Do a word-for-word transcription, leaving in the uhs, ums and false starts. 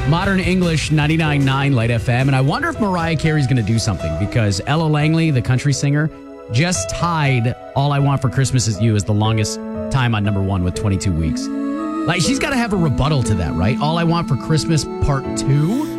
Modern English ninety-nine point nine Light F M. And I wonder if Mariah Carey's going to do something because Ella Langley, the country singer, just tied All I Want for Christmas Is You as the longest time on number one with twenty-two weeks. Like, she's got to have a rebuttal to that, right? All I Want for Christmas Part two?